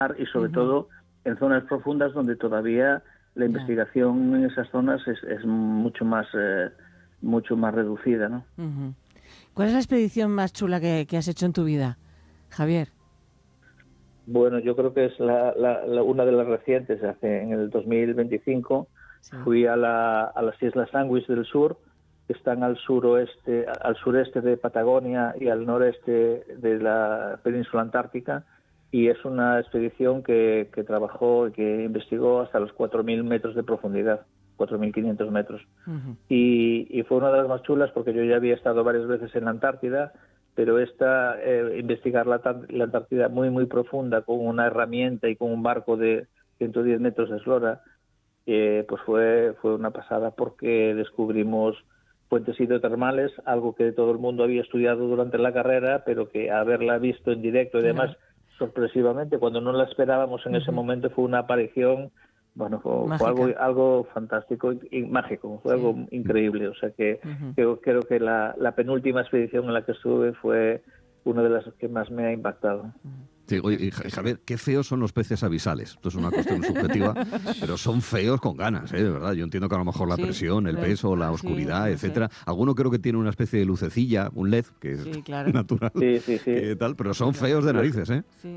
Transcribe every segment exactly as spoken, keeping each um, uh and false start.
y sobre Uh-huh. todo en zonas profundas donde todavía la investigación en esas zonas es, es mucho más eh, mucho más reducida, ¿no? Uh-huh. ¿Cuál es la expedición más chula que, que has hecho en tu vida, Javier? Bueno, yo creo que es la, la, la, una de las recientes, hace en el dos mil veinticinco. Sí. Fui a, la, a las Islas Sandwich del Sur, que están al suroeste, al sureste de Patagonia y al noreste de la península antártica, y es una expedición que, que trabajó y que investigó hasta los cuatro mil metros de profundidad, cuatro mil quinientos metros. Uh-huh. y, y fue una de las más chulas porque yo ya había estado varias veces en la Antártida, pero esta, eh, investigar la, la Antártida muy, muy profunda con una herramienta y con un barco de ciento diez metros de eslora, eh, pues fue, fue una pasada porque descubrimos fuentes hidrotermales, algo que todo el mundo había estudiado durante la carrera, pero que haberla visto en directo y demás, sorpresivamente, cuando no la esperábamos en uh-huh. ese momento, fue una aparición, bueno, fue, fue algo, algo fantástico y, y mágico, fue sí. algo increíble. O sea que uh-huh. creo, creo que la, la penúltima expedición en la que estuve fue una de las que más me ha impactado. Sí, oye, y Javier, qué feos son los peces abisales. Esto es una cuestión subjetiva, pero son feos con ganas, ¿eh? De verdad. Yo entiendo que a lo mejor la sí, presión, el peso, la oscuridad, sí, etcétera. Sí. Alguno creo que tiene una especie de lucecilla, un L E D, que es sí, claro. natural, sí, sí, sí. Que tal, pero son feos de narices, ¿eh? Sí.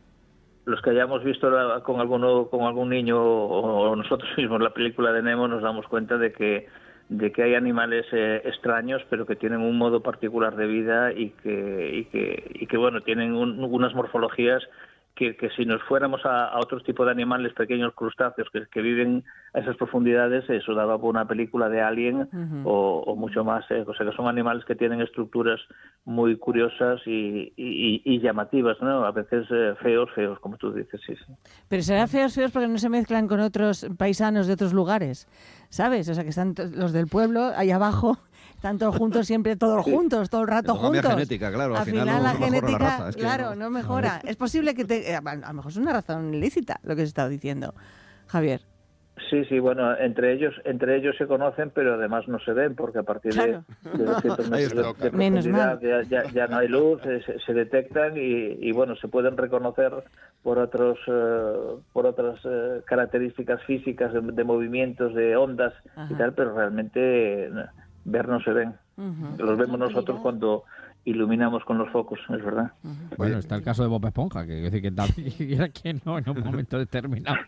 Los que hayamos visto con alguno, con algún niño o nosotros mismos la película de Nemo, nos damos cuenta de que de que hay animales eh, extraños, pero que tienen un modo particular de vida y que y que y que bueno, tienen un, unas morfologías que, que si nos fuéramos a, a otros tipos de animales, pequeños crustáceos que, que viven a esas profundidades, eso daba por una película de Alien uh-huh. o, o mucho más. Eh. O sea que son animales que tienen estructuras muy curiosas y, y, y llamativas, ¿no? A veces eh, feos, feos, como tú dices, sí, sí. Pero serán feos, feos porque no se mezclan con otros paisanos de otros lugares, ¿sabes? O sea que están los del pueblo ahí abajo. Están todos juntos, siempre todos sí. juntos, todo el rato juntos. La genética, claro, al, al final, final no, la no genética, mejora la raza. Es que claro, no, no mejora. Es posible que te... A lo mejor es una razón ilícita lo que se está diciendo, Javier. Sí, sí, bueno, entre ellos entre ellos se conocen, pero además no se ven, porque a partir claro. de, de doscientos metros de, de profundidad ya, ya, ya no hay luz, se, se detectan y, y, bueno, se pueden reconocer por otros uh, por otras uh, características físicas de, de movimientos, de ondas Ajá. y tal, pero realmente uh, ver no se ven. Uh-huh. Los vemos nosotros cuando iluminamos con los focos, es verdad. Uh-huh. Bueno, está el caso de Bob Esponja, que decir que David que no en un momento determinado.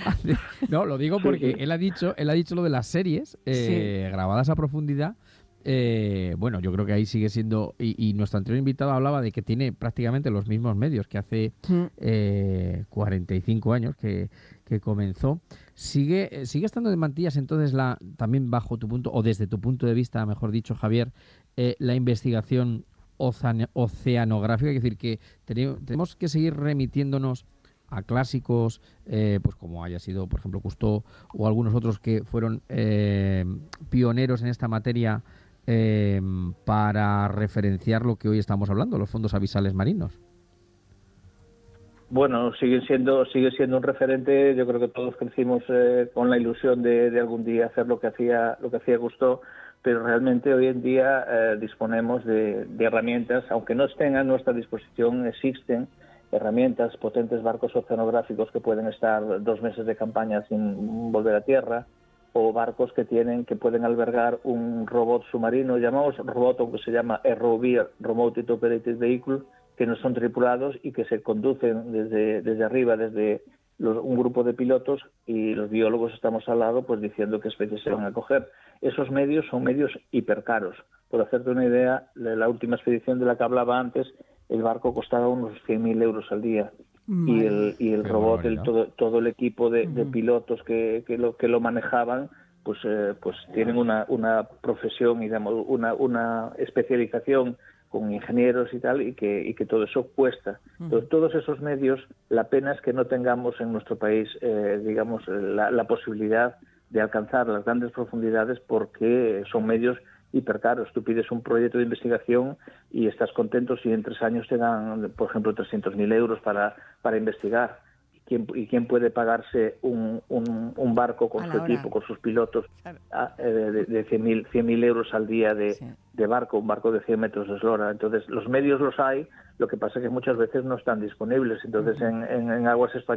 No, lo digo porque él ha dicho, él ha dicho lo de las series eh, sí. grabadas a profundidad. Eh, bueno, yo creo que ahí sigue siendo, y, y nuestro anterior invitado hablaba de que tiene prácticamente los mismos medios que hace eh, cuarenta y cinco años que, que comenzó. Sigue sigue estando de mantillas entonces la también bajo tu punto, o desde tu punto de vista, mejor dicho, Javier, eh, la investigación oceanográfica, es decir, que tenemos que seguir remitiéndonos a clásicos, eh, pues como haya sido, por ejemplo, Cousteau o algunos otros que fueron eh, pioneros en esta materia eh, para referenciar lo que hoy estamos hablando, los fondos abisales marinos. Bueno, sigue siendo sigue siendo un referente. Yo creo que todos crecimos eh, con la ilusión de, de algún día hacer lo que hacía lo que hacía Cousteau, pero realmente hoy en día eh, disponemos de, de herramientas, aunque no estén a nuestra disposición, existen herramientas, potentes barcos oceanográficos que pueden estar dos meses de campaña sin volver a tierra, o barcos que tienen que pueden albergar un robot submarino, llamamos robot, aunque se llama R O V, Remote Operated Vehicle, que no son tripulados y que se conducen desde desde arriba, desde los, un grupo de pilotos, y los biólogos estamos al lado pues diciendo qué especies se van a coger. Esos medios son medios hipercaros. Por hacerte una idea, de la última expedición de la que hablaba antes, el barco costaba unos cien mil euros al día. Madre. Y el, y el robot, el, todo, todo el equipo de, uh-huh. de pilotos que, que, lo, que lo manejaban, pues eh, pues tienen una, una profesión, digamos, una, una especialización con ingenieros y tal, y que, y que todo eso cuesta. Uh-huh. Entonces, todos esos medios, la pena es que no tengamos en nuestro país, eh, digamos, la, la posibilidad de alcanzar las grandes profundidades, porque son medios hipercaros. Tú pides un proyecto de investigación y estás contento si en tres años te dan, por ejemplo, trescientos mil euros para, para investigar. quién, y quién puede pagarse un, un, un barco con A su la hora. equipo, con sus pilotos, Claro. a, eh, de, de cien mil euros al día de, Sí. de barco, un barco de cien metros de eslora. Entonces, los medios los hay, lo que pasa es que muchas veces no están disponibles. Entonces, en, en, en aguas españolas